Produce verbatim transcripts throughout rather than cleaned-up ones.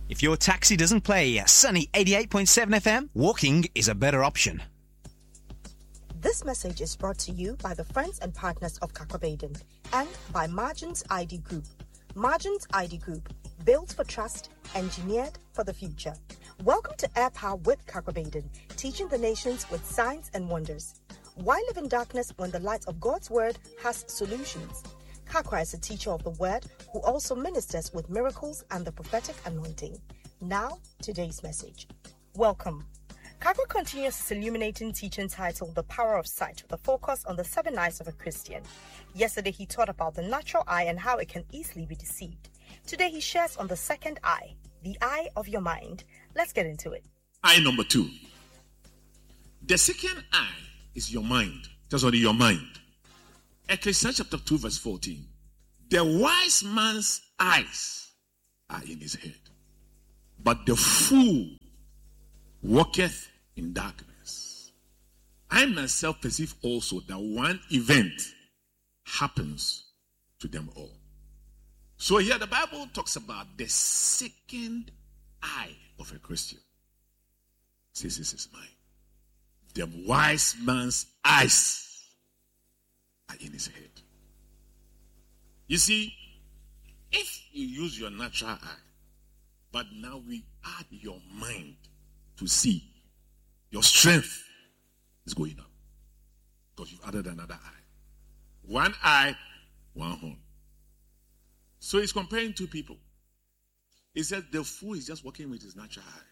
If your taxi doesn't play Sunny eighty-eight point seven F M, walking is a better option. This message is brought to you by the friends and partners of Kakwabaden and by Margins I D Group. Margins I D Group, built for trust, engineered for the future. Welcome to Air Power with Kakwabaden, teaching the nations with signs and wonders. Why live in darkness when the light of God's word has solutions? Kakwa is a teacher of the word who also ministers with miracles and the prophetic anointing. Now, today's message. Welcome. Kakwa continues his illuminating teaching titled The Power of Sight with a focus on the seven eyes of a Christian. Yesterday, he taught about the natural eye and how it can easily be deceived. Today, he shares on the second eye, the eye of your mind. Let's get into it. Eye number two. The second eye is your mind. Just only your mind. Ecclesiastes chapter two verse fourteen. The wise man's eyes are in his head, but the fool walketh in darkness. I myself perceive also that one event happens to them all. So here the Bible talks about the second eye of a Christian. Says this is mine. The wise man's eyes are in his head. You see, if you use your natural eye, but now we add your mind to see, your strength is going up because you've added another eye. One eye, one horn. So he's comparing two people. He says the fool is just working with his natural eye,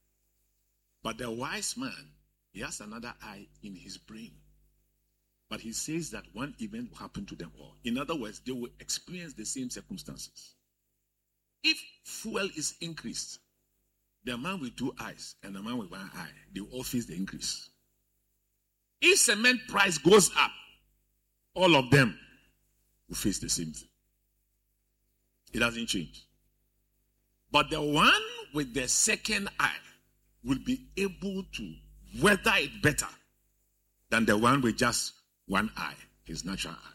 but the wise man, he has another eye in his brain. But he says that one event will happen to them all. In other words, they will experience the same circumstances. If fuel is increased, the man with two eyes and the man with one eye, they will all face the increase. If cement price goes up, all of them will face the same thing. It doesn't change. But the one with the second eye will be able to weather it better than the one with just one eye, his natural eye.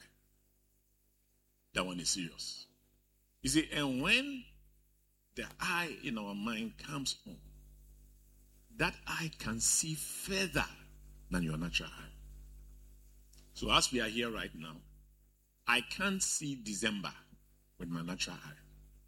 That one is serious. You see, and when the eye in our mind comes on, that eye can see further than your natural eye. So as we are here right now, I can't see December with my natural eye.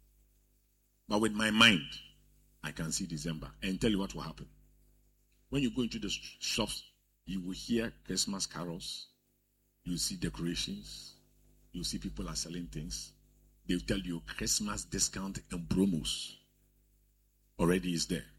But with my mind, I can see December. And tell you what will happen. When you go into the shops, you will hear Christmas carols. You see decorations. You see people are selling things. They will tell you Christmas discount and promos already is there.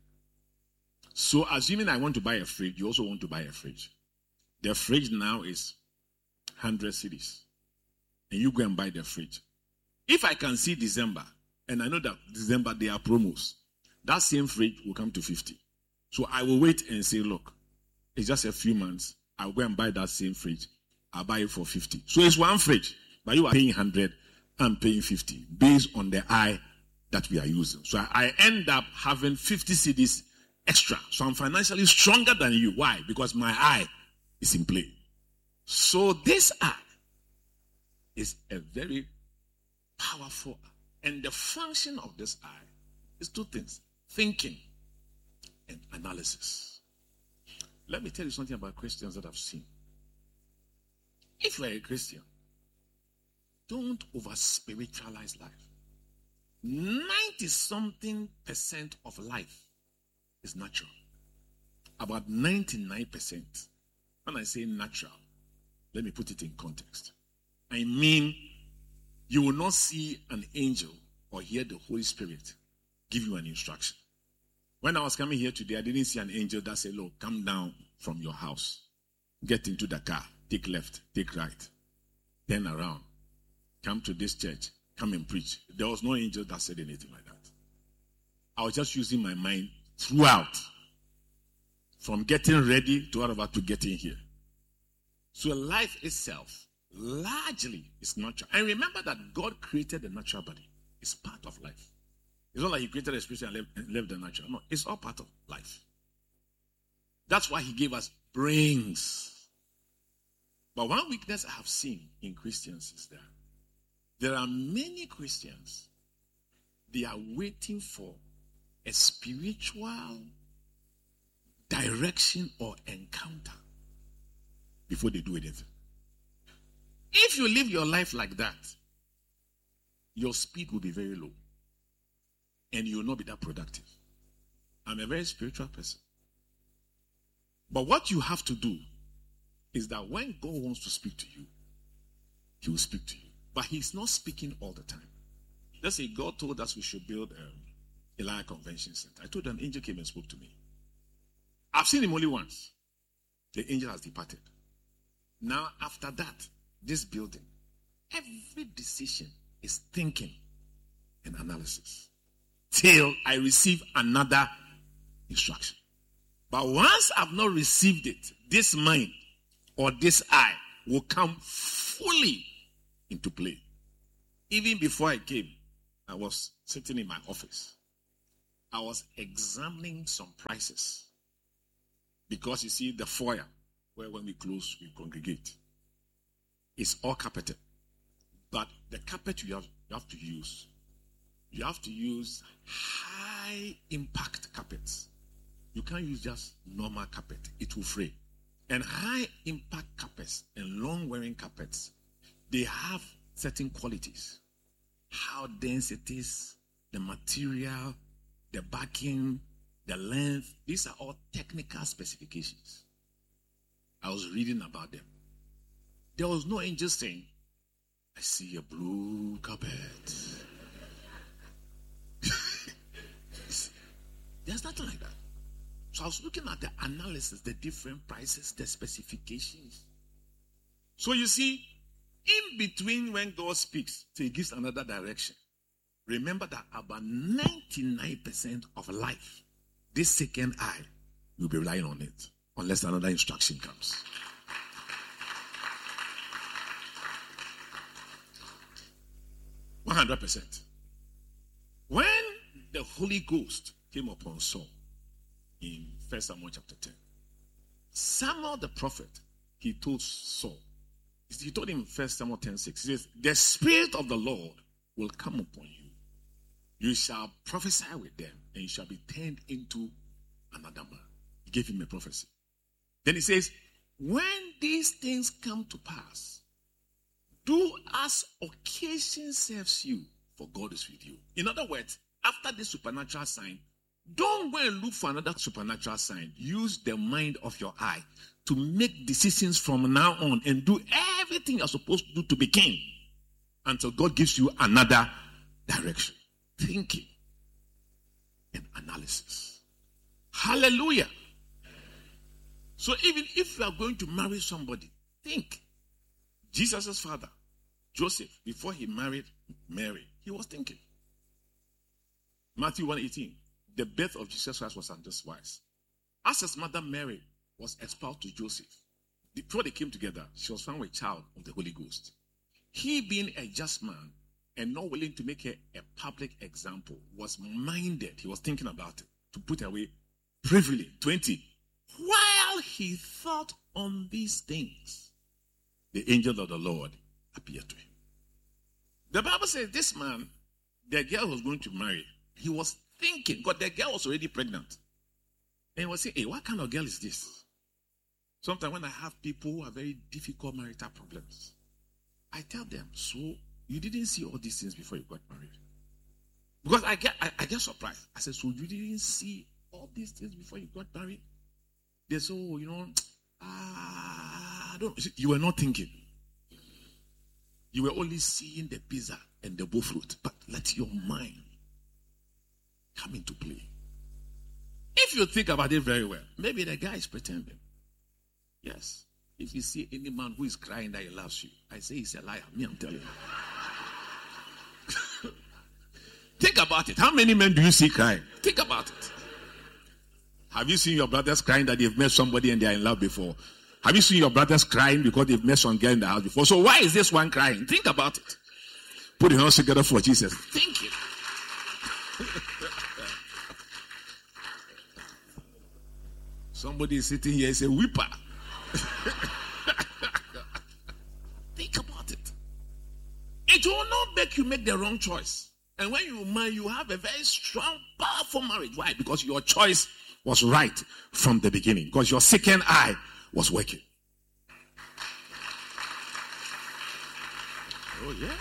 So assuming I want to buy a fridge, you also want to buy a fridge. The fridge now is one hundred cedis. And you go and buy the fridge. If I can see December, and I know that December there are promos, that same fridge will come to fifty. So I will wait and say, look, it's just a few months. I'll go and buy that same fridge. I'll buy it for fifty. So it's one fridge, but you are paying one hundred, I'm paying fifty, based on the eye that we are using. So I end up having fifty cedis extra. So I'm financially stronger than you. Why? Because my eye is in play. So this eye is a very powerful eye. And the function of this eye is two things: thinking and analysis. Let me tell you something about Christians that I've seen. If you're a Christian, don't over spiritualize life. ninety something percent of life is natural. About ninety-nine percent. When I say natural, let me put it in context. I mean, you will not see an angel or hear the Holy Spirit give you an instruction. When I was coming here today, I didn't see an angel that said, look, come down from your house. Get into the car. Take left. Take right. Turn around. Come to this church. Come and preach. There was no angel that said anything like that. I was just using my mind throughout. From getting ready to whatever to getting here. So life itself largely is natural. And remember that God created the natural body. It's part of life. It's not like he created a spirit and left, and left the natural. No, it's all part of life. That's why he gave us brains. But one weakness I have seen in Christians is that there are many Christians, they are waiting for a spiritual direction or encounter before they do anything. If you live your life like that, your speed will be very low and you will not be that productive. I'm a very spiritual person. But what you have to do is that when God wants to speak to you, he will speak to you. But he's not speaking all the time. Let's say God told us we should build um, Elijah Convention Center. I told an angel came and spoke to me. I've seen him only once. The angel has departed. Now, after that, this building, every decision is thinking and analysis till I receive another instruction. But once I've not received it, this mind or this eye will come fully into play. Even before I came, I was sitting in my office. I was examining some prices. Because you see the foyer, where when we close, we congregate. It's all carpeted. But the carpet you have, you have to use, you have to use high impact carpets. You can't use just normal carpet. It will fray. And high impact carpets and long wearing carpets, they have certain qualities. How dense it is, the material, the backing, the length. These are all technical specifications. I was reading about them. There was no angel saying, I see a blue carpet. There's nothing like that. So I was looking at the analysis, the different prices, the specifications. So you see, in between when God speaks, so he gives another direction. Remember that about ninety-nine percent of life, this second eye, you'll be relying on it unless another instruction comes. one hundred percent. When the Holy Ghost came upon Saul in First Samuel chapter ten, Samuel the prophet, he told Saul, he told him in First Samuel ten six, he says, the Spirit of the Lord will come upon you. You shall prophesy with them, and you shall be turned into another man. He gave him a prophecy. Then he says, when these things come to pass, do as occasion serves you, for God is with you. In other words, after this supernatural sign, don't go and look for another supernatural sign. Use the mind of your eye to make decisions from now on and do everything you're supposed to do to be king until God gives you another direction. Thinking and analysis. Hallelujah. So even if you are going to marry somebody, think. Jesus' father, Joseph, before he married Mary, he was thinking. Matthew one eighteen, the birth of Jesus Christ was on this wise. As his mother Mary was espoused to Joseph, before they came together, she was found with child of the Holy Ghost. He, being a just man and not willing to make her a public example, was minded, he was thinking about it, to put away privily. twenty. While he thought on these things, the angel of the Lord appeared to him. The Bible says this man, the girl was going to marry, he was thinking, because the girl was already pregnant. And he was saying, hey, what kind of girl is this? Sometimes when I have people who have very difficult marital problems, I tell them, so you didn't see all these things before you got married? Because I get I, I get surprised. I said, so you didn't see all these things before you got married? They said, oh, you know, ah, I don't. You were not thinking. You were only seeing the pizza and the bull fruit. But let your mind come into play. If you think about it very well, maybe the guy is pretending. Yes. If you see any man who is crying that he loves you, I say he's a liar. Me, I'm telling you. Think about it. How many men do you see crying? Think about it. Have you seen your brothers crying that they've met somebody and they are in love before? Have you seen your brothers crying because they've met some girl in the house before? So why is this one crying? Think about it. Put your hands together for Jesus. Think it. Somebody is sitting here and say, whipper. Think about it. It will not make you make the wrong choice. And when you marry, you have a very strong, powerful marriage. Why? Because your choice was right from the beginning. Because your second eye was working. Oh, yeah.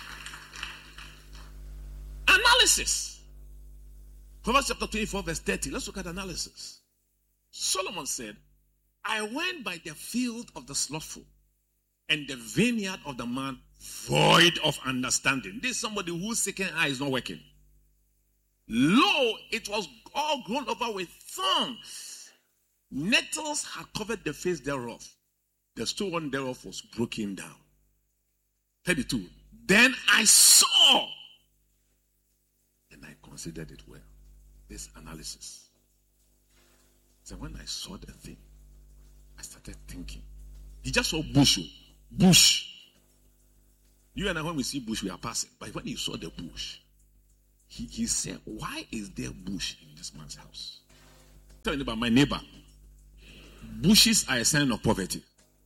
Analysis. Proverbs chapter twenty-four, verse thirty. Let's look at analysis. Solomon said, I went by the field of the slothful and the vineyard of the man void of understanding. This is somebody whose second eye is not working. Lo, it was all grown over with thorns. Nettles had covered the face thereof. The stone thereof was broken down. thirty-two. Then I saw, and I considered it well. This analysis. So when I saw the thing, I started thinking. He just saw bush. Bush. You and I, when we see bush, we are passing. But when he saw the bush, he, he said, why is there bush in this man's house? Tell me about my neighbor. Bushes are a sign of poverty.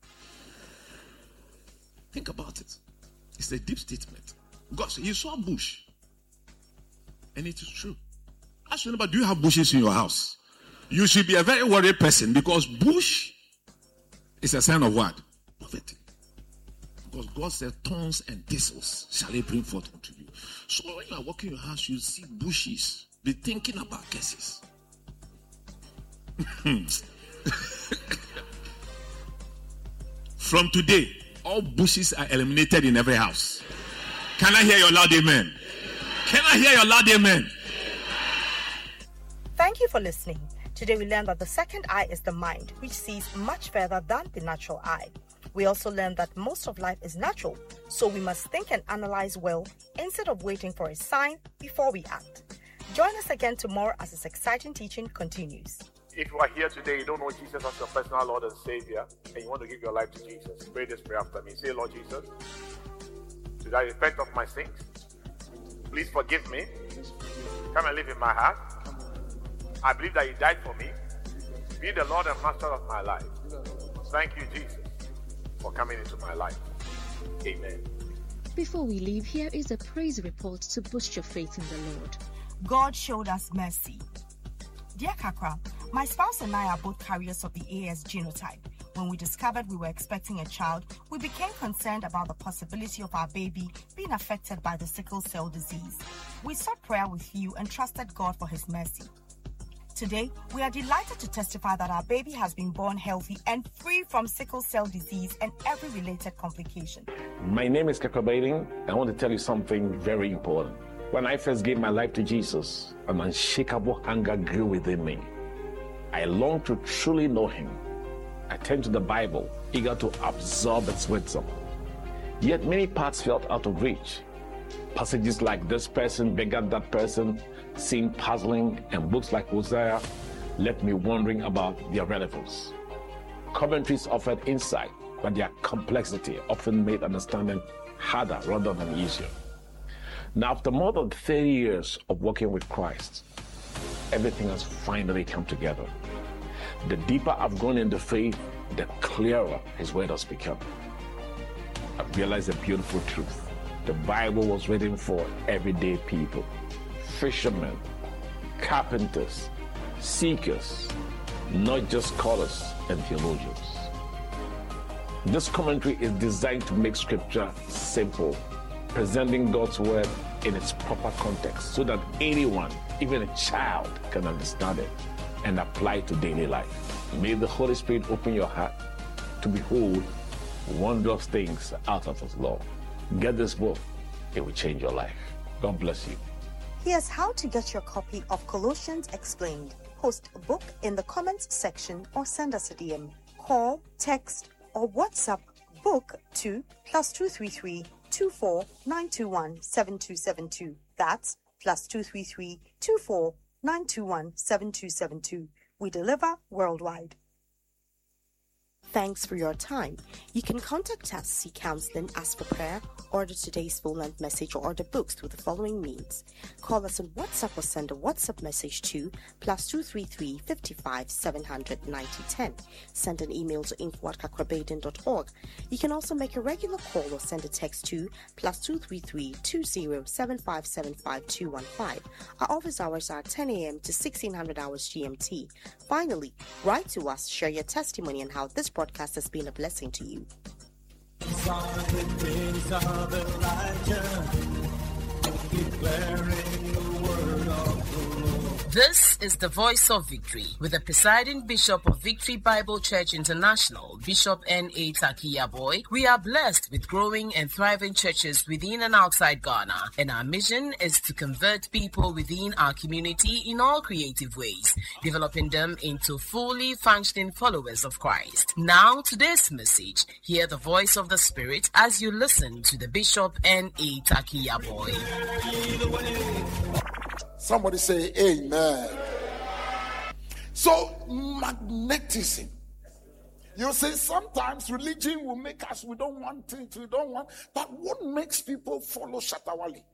Think about it. It's a deep statement. Because he saw bush. And it is true. Ask your neighbor, do you have bushes in your house? You should be a very worried person because bush is a sign of what? Poverty. Because God said, thorns and thistles shall he bring forth unto you. So when you are walking in your house, you see bushes. Be thinking about curses. From today, all bushes are eliminated in every house. Can I hear your loud amen? Can I hear your loud amen? Thank you for listening. Today we learned that the second eye is the mind, which sees much further than the natural eye. We also learned that most of life is natural, so we must think and analyze well instead of waiting for a sign before we act. Join us again tomorrow as this exciting teaching continues. If you are here today, you don't know Jesus as your personal Lord and Savior, and you want to give your life to Jesus, pray this prayer after me. Say, Lord Jesus, today I repent of my sins. Please forgive me. Come and live in my heart. I believe that you died for me. Be the Lord and Master of my life. Thank you, Jesus, for coming into my life. Amen. Before we leave, here is a praise report to boost your faith in the Lord. God showed us mercy. Dear Kakra, my spouse and I are both carriers of the A S genotype. When we discovered we were expecting a child, we became concerned about the possibility of our baby being affected by the sickle cell disease. We sought prayer with you and trusted God for his mercy. Today, we are delighted to testify that our baby has been born healthy and free from sickle cell disease and every related complication. My name is Kakra. I want to tell you something very important. When I first gave my life to Jesus, an unshakable hunger grew within me. I longed to truly know him. I turned to the Bible, eager to absorb its wisdom. Yet many parts felt out of reach. Passages like this person begat that person seemed puzzling, and books like Hosea left me wondering about their relevance. Commentaries offered insight, but their complexity often made understanding harder rather than easier. Now, after more than thirty years of working with Christ, everything has finally come together. The deeper I've gone in the faith, the clearer his word has become. I've realized a beautiful truth. The Bible was written for everyday people, fishermen, carpenters, seekers, not just scholars and theologians. This commentary is designed to make scripture simple, presenting God's word in its proper context so that anyone, even a child, can understand it and apply it to daily life. May the Holy Spirit open your heart to behold wondrous things out of his law. Get this book, it will change your life. God bless you. Here's how to get your copy of Colossians Explained. Post a book in the comments section or send us a D M. Call, text, or WhatsApp book to plus two three three two four nine two one seven two seven two. That's plus two three three two four nine two one seven two seven two. We deliver worldwide. Thanks for your time. You can contact us, seek counseling, ask for prayer, order today's full-length message, or order books through the following means. Call us on WhatsApp or send a WhatsApp message to plus two three three, five five, seven hundred, ninety ten. Send an email to info at kakrabaden dot org. You can also make a regular call or send a text to plus two three three, two zero, seven five seven five two one five. Our office hours are ten a.m. to sixteen hundred hours G M T. Finally, write to us, share your testimony and how this broadcast has been a blessing to you. This is the Voice of Victory with the presiding Bishop of Victory Bible Church International, Bishop N A Takiyaboy. We are blessed with growing and thriving churches within and outside Ghana, and our mission is to convert people within our community in all creative ways, developing them into fully functioning followers of Christ. Now, today's message, hear the voice of the Spirit as you listen to the Bishop N A Takiyaboy. Somebody say amen. So, magnetism. You say sometimes religion will make us, we don't want it, we don't want. But what makes people follow Shatta Wale?